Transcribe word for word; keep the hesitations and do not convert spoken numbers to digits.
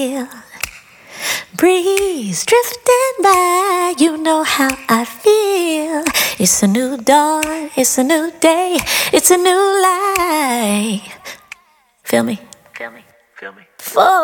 Breeze drifting by, you know how I feel. It's a new dawn, it's a new day, it's a new life. Feel me? Feel me? Feel me? For